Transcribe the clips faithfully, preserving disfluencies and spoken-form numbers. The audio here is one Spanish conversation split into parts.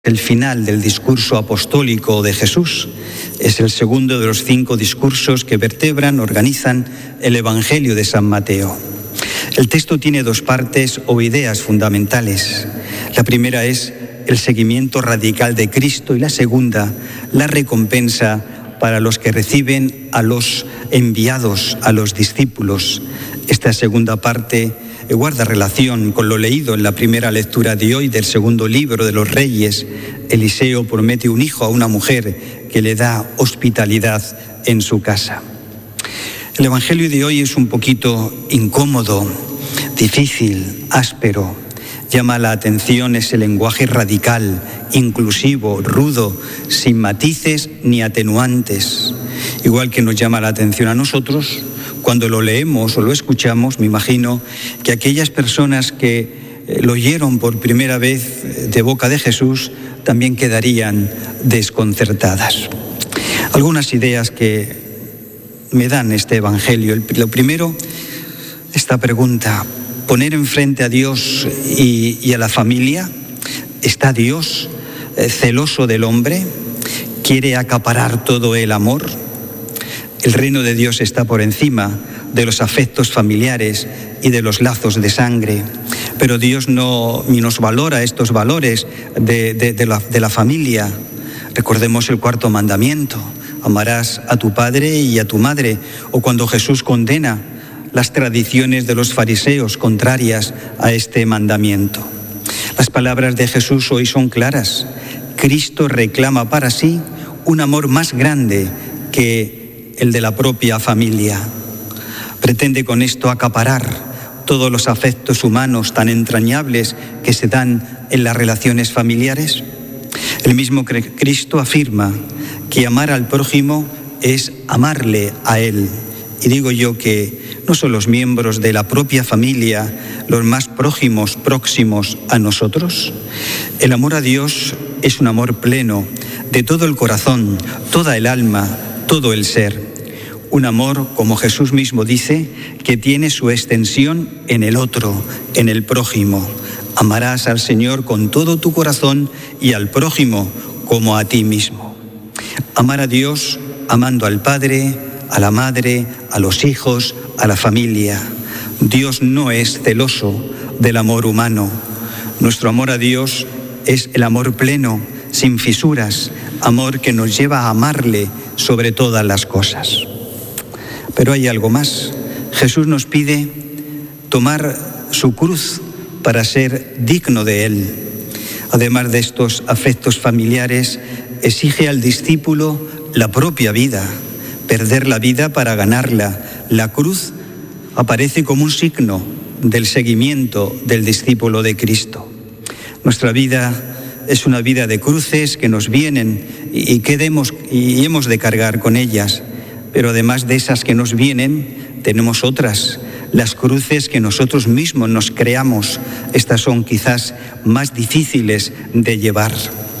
El final del discurso apostólico de Jesús es el segundo de los cinco discursos que vertebran, organizan el Evangelio de San Mateo. El texto tiene dos partes o ideas fundamentales. La primera es el seguimiento radical de Cristo y la segunda, la recompensa para los que reciben a los enviados, a los discípulos. Esta segunda parte guarda relación con lo leído en la primera lectura de hoy del segundo libro de los Reyes. Eliseo promete un hijo a una mujer que le da hospitalidad en su casa. El Evangelio de hoy es un poquito incómodo, difícil, áspero. Llama la atención ese lenguaje radical, inclusivo, rudo, sin matices ni atenuantes. Igual que nos llama la atención a nosotros, cuando lo leemos o lo escuchamos, me imagino que aquellas personas que lo oyeron por primera vez de boca de Jesús también quedarían desconcertadas. Algunas ideas que me dan este Evangelio. Lo primero, esta pregunta: poner enfrente a Dios y, y a la familia. ¿Está Dios eh, celoso del hombre? ¿Quiere acaparar todo el amor? El reino de Dios está por encima de los afectos familiares y de los lazos de sangre, pero Dios no minusvalora estos valores de, de, de, la, de la familia. Recordemos el cuarto mandamiento: amarás a tu padre y a tu madre. O cuando Jesús condena las tradiciones de los fariseos contrarias a este mandamiento. Las palabras de Jesús hoy son claras. Cristo reclama para sí un amor más grande que el de la propia familia. Pretende con esto acaparar todos los afectos humanos tan entrañables que se dan en las relaciones familiares. El mismo Cristo afirma que amar al prójimo es amarle a Él. Y digo yo que no son los miembros de la propia familia los más prójimos, próximos a nosotros. El amor a Dios es un amor pleno, de todo el corazón, toda el alma, todo el ser. Un amor, como Jesús mismo dice, que tiene su extensión en el otro, en el prójimo. Amarás al Señor con todo tu corazón y al prójimo como a ti mismo. Amar a Dios amando al Padre, a la Madre, a los hijos, a la familia. Dios no es celoso del amor humano. Nuestro amor a Dios es el amor pleno, sin fisuras, amor que nos lleva a amarle sobre todas las cosas. Pero hay algo más. Jesús nos pide tomar su cruz para ser digno de Él. Además de estos afectos familiares, exige al discípulo la propia vida, perder la vida para ganarla. La cruz aparece como un signo del seguimiento del discípulo de Cristo. Nuestra vida es una vida de cruces que nos vienen y que demos, y hemos de cargar con ellas. Pero además de esas que nos vienen, tenemos otras, las cruces que nosotros mismos nos creamos. Estas son quizás más difíciles de llevar.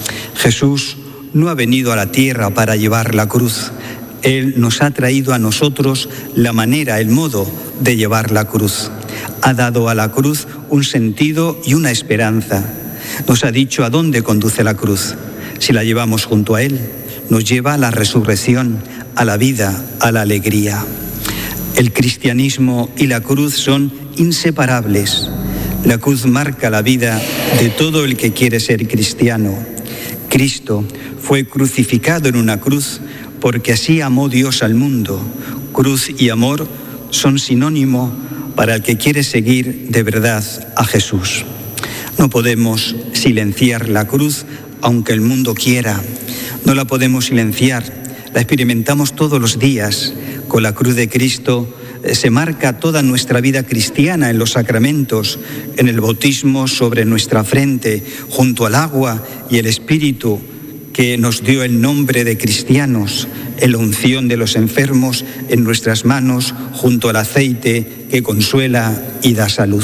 Jesús no ha venido a la tierra para llevar la cruz. Él nos ha traído a nosotros la manera, el modo de llevar la cruz. Ha dado a la cruz un sentido y una esperanza. Nos ha dicho a dónde conduce la cruz. Si la llevamos junto a Él, nos lleva a la resurrección, a la vida, a la alegría. El cristianismo y la cruz son inseparables. La cruz marca la vida de todo el que quiere ser cristiano. Cristo fue crucificado en una cruz porque así amó Dios al mundo. Cruz y amor son sinónimo para el que quiere seguir de verdad a Jesús. No podemos silenciar la cruz aunque el mundo quiera. No la podemos silenciar. La experimentamos todos los días. Con la cruz de Cristo se marca toda nuestra vida cristiana en los sacramentos, en el bautismo sobre nuestra frente, junto al agua y el Espíritu que nos dio el nombre de cristianos, en la unción de los enfermos en nuestras manos, junto al aceite que consuela y da salud.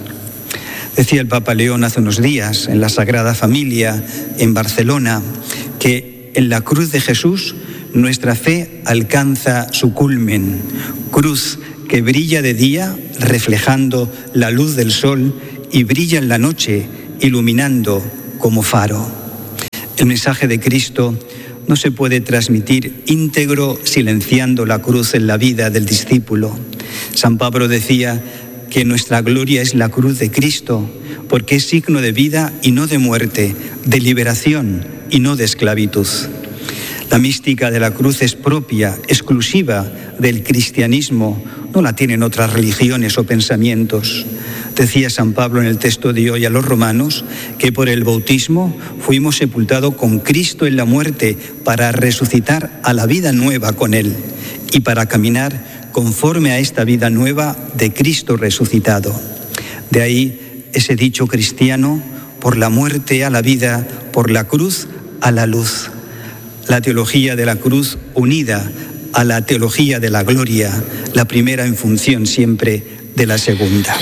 Decía el Papa León hace unos días en la Sagrada Familia en Barcelona que en la cruz de Jesús nuestra fe alcanza su culmen. Cruz que brilla de día reflejando la luz del sol y brilla en la noche iluminando como faro. El mensaje de Cristo no se puede transmitir íntegro silenciando la cruz en la vida del discípulo. San Pablo decía que nuestra gloria es la cruz de Cristo, porque es signo de vida y no de muerte, de liberación y no de esclavitud. La mística de la cruz es propia, exclusiva del cristianismo, no la tienen otras religiones o pensamientos. Decía San Pablo en el texto de hoy a los romanos que por el bautismo fuimos sepultados con Cristo en la muerte para resucitar a la vida nueva con Él y para caminar conforme a esta vida nueva de Cristo resucitado. De ahí ese dicho cristiano, por la muerte a la vida, por la cruz a la luz. La teología de la cruz unida a la teología de la gloria, la primera en función siempre de la segunda.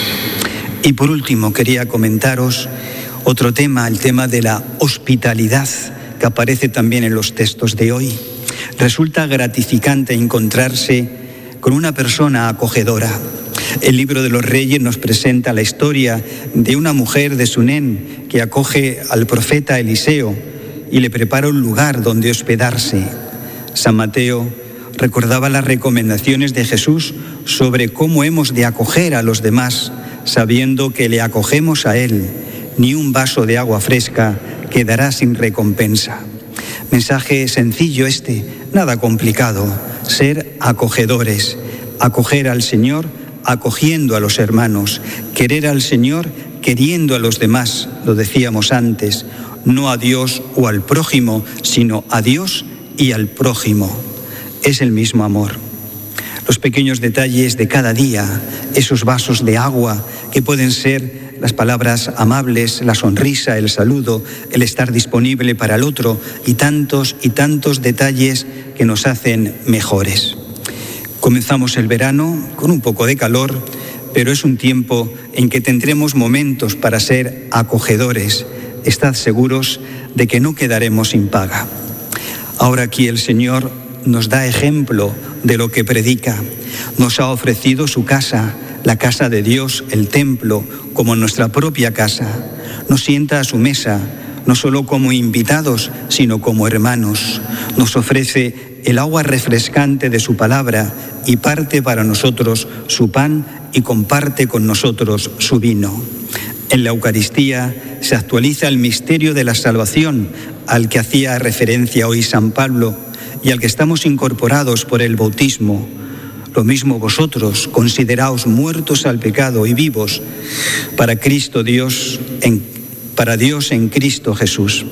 Y por último quería comentaros otro tema, el tema de la hospitalidad, que aparece también en los textos de hoy. Resulta gratificante encontrarse con una persona acogedora. El libro de los Reyes nos presenta la historia de una mujer de Sunén que acoge al profeta Eliseo y le prepara un lugar donde hospedarse. San Mateo recordaba las recomendaciones de Jesús sobre cómo hemos de acoger a los demás, sabiendo que le acogemos a Él, ni un vaso de agua fresca quedará sin recompensa. Mensaje sencillo este, nada complicado, ser acogedores, acoger al Señor acogiendo a los hermanos, querer al Señor queriendo a los demás, lo decíamos antes, no a Dios o al prójimo, sino a Dios y al prójimo. Es el mismo amor. Los pequeños detalles de cada día, esos vasos de agua que pueden ser las palabras amables, la sonrisa, el saludo, el estar disponible para el otro y tantos y tantos detalles que nos hacen mejores. Comenzamos el verano con un poco de calor, pero es un tiempo en que tendremos momentos para ser acogedores. Estad seguros de que no quedaremos sin paga. Ahora aquí el Señor nos da ejemplo de lo que predica. Nos ha ofrecido su casa, la casa de Dios, el templo, como nuestra propia casa. Nos sienta a su mesa, no solo como invitados, sino como hermanos. Nos ofrece el agua refrescante de su palabra y parte para nosotros su pan y comparte con nosotros su vino. En la Eucaristía se actualiza el misterio de la salvación al que hacía referencia hoy San Pablo y al que estamos incorporados por el bautismo. Lo mismo vosotros, consideraos muertos al pecado y vivos para Cristo Dios, en, para Dios en Cristo Jesús.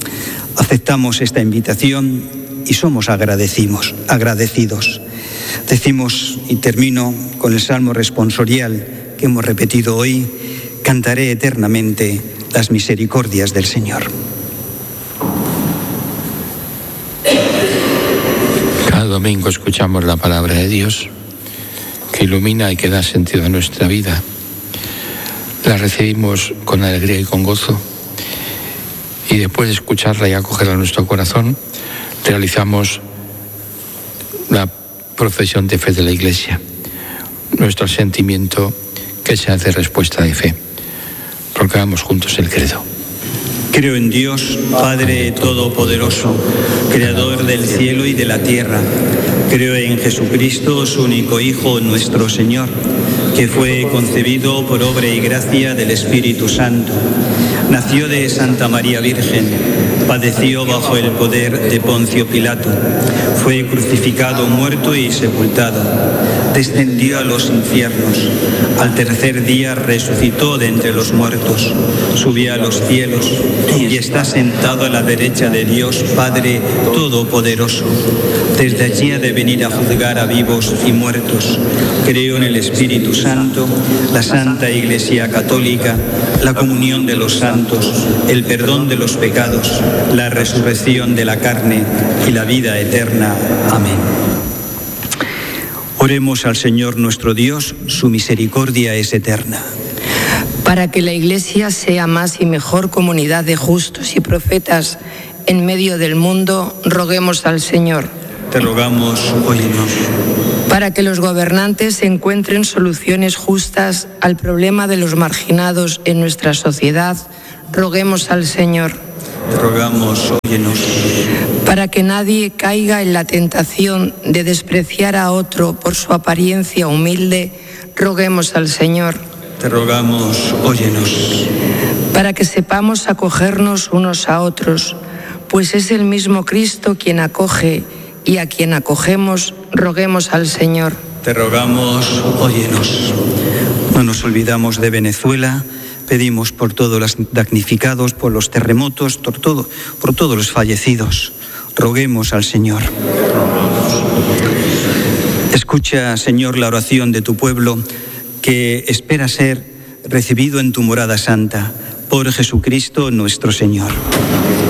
Aceptamos esta invitación y somos agradecimos, agradecidos. Decimos, y termino con el Salmo responsorial que hemos repetido hoy, cantaré eternamente las misericordias del Señor. Cada domingo escuchamos la palabra de Dios que ilumina y que da sentido a nuestra vida. La recibimos con alegría y con gozo y después de escucharla y acogerla en nuestro corazón, realizamos la profesión de fe de la Iglesia, nuestro sentimiento que se hace respuesta de fe. Proclamamos juntos el credo. Creo en Dios, Padre Todopoderoso, Creador del cielo y de la tierra. Creo en Jesucristo, su único Hijo, nuestro Señor, que fue concebido por obra y gracia del Espíritu Santo. Nació de Santa María Virgen, padeció bajo el poder de Poncio Pilato, fue crucificado, muerto y sepultado, descendió a los infiernos, al tercer día resucitó de entre los muertos, subió a los cielos y está sentado a la derecha de Dios Padre Todopoderoso. Desde allí ha de venir a juzgar a vivos y muertos. Creo en el Espíritu Santo, la Santa Iglesia Católica, la comunión de los santos, el perdón de los pecados, la resurrección de la carne y la vida eterna. Amén. Oremos al Señor nuestro Dios, su misericordia es eterna. Para que la Iglesia sea más y mejor comunidad de justos y profetas en medio del mundo, roguemos al Señor. Te rogamos, óyenos. Para que los gobernantes encuentren soluciones justas al problema de los marginados en nuestra sociedad, roguemos al Señor. Te rogamos, óyenos. Para que nadie caiga en la tentación de despreciar a otro por su apariencia humilde, roguemos al Señor. Te rogamos, óyenos. Para que sepamos acogernos unos a otros, pues es el mismo Cristo quien acoge y a quien acogemos, roguemos al Señor. Te rogamos, óyenos. No nos olvidamos de Venezuela, pedimos por todos los damnificados, por los terremotos, por, todo, por todos los fallecidos. Roguemos al Señor. Escucha, Señor, la oración de tu pueblo que espera ser recibido en tu morada santa por Jesucristo nuestro Señor.